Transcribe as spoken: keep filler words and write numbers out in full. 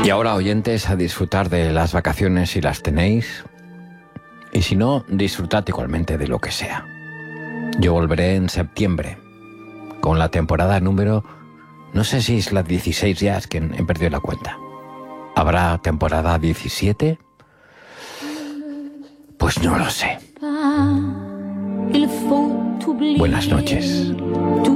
Y ahora, oyentes, a disfrutar de las vacaciones si las tenéis. Y si no, disfrutad igualmente de lo que sea. Yo volveré en septiembre con la temporada número... No sé si es la dieciséis ya, es que he perdido la cuenta. ¿Habrá temporada diecisiete? Pues no lo sé. Buenas noches.